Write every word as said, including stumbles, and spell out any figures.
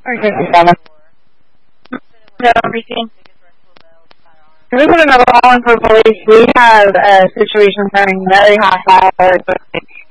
Okay. No, everything. Can we put another call in for police? We have a situation turning very hostile.